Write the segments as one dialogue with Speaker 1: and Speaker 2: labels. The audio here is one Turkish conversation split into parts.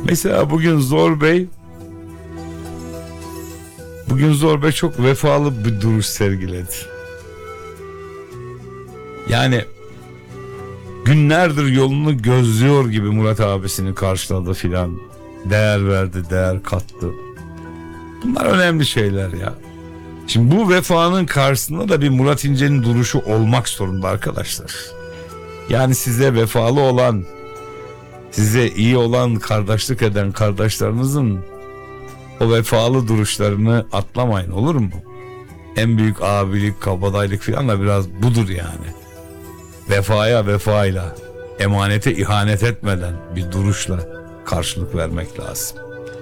Speaker 1: Mesela bugün Zor Bey çok vefalı bir duruş sergiledi. Yani günlerdir yolunu gözlüyor gibi Murat abisini karşıladı filan. Değer verdi, değer kattı. Bunlar önemli şeyler ya. Şimdi bu vefanın karşısında da bir Murat İnce'nin duruşu olmak zorunda arkadaşlar. Yani size vefalı olan, size iyi olan, kardeşlik eden kardeşlerinizin o vefalı duruşlarını atlamayın, olur mu? En büyük abilik, kabadayılık filan da biraz budur yani. Vefaya vefayla, emanete ihanet etmeden bir duruşla karşılık vermek lazım.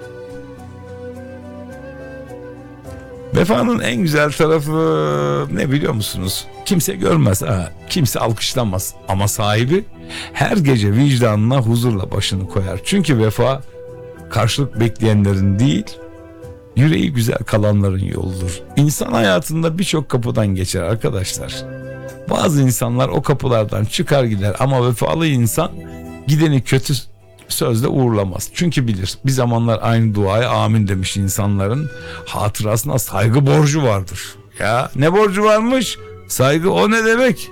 Speaker 1: Vefanın en güzel tarafı ne biliyor musunuz? Kimse görmez, kimse alkışlamaz ama sahibi her gece vicdanına huzurla başını koyar. Çünkü vefa karşılık bekleyenlerin değil, yüreği güzel kalanların yoludur. İnsan hayatında birçok kapıdan geçer arkadaşlar. Bazı insanlar o kapılardan çıkar gider ama vefalı insan gideni kötü sözle uğurlamaz. Çünkü bilir, bir zamanlar aynı duaya amin demiş insanların hatırasına saygı borcu vardır. Ya ne borcu varmış? Saygı o ne demek?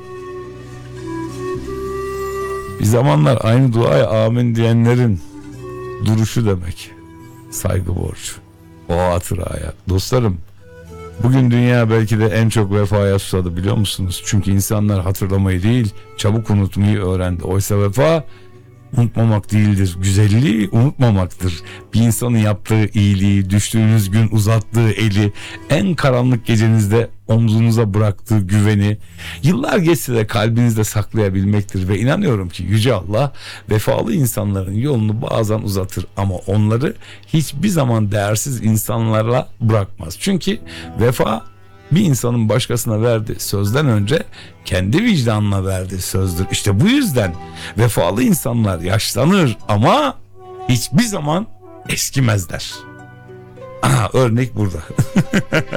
Speaker 1: Bir zamanlar aynı duaya amin diyenlerin duruşu demek. Saygı borcu. O hatıraya. Dostlarım, bugün dünya belki de en çok vefaya susadı biliyor musunuz? Çünkü insanlar hatırlamayı değil, çabuk unutmayı öğrendi. Oysa vefa unutmamak değildir. Güzelliği unutmamaktır. Bir insanın yaptığı iyiliği, düştüğünüz gün uzattığı eli, en karanlık gecenizde omzunuza bıraktığı güveni yıllar geçse de kalbinizde saklayabilmektir ve inanıyorum ki Yüce Allah vefalı insanların yolunu bazen uzatır ama onları hiçbir zaman değersiz insanlarla bırakmaz. Çünkü vefa bir insanın başkasına verdiği sözden önce kendi vicdanına verdiği sözdür. İşte bu yüzden vefalı insanlar yaşlanır ama hiçbir zaman eskimezler. Aha, örnek burada.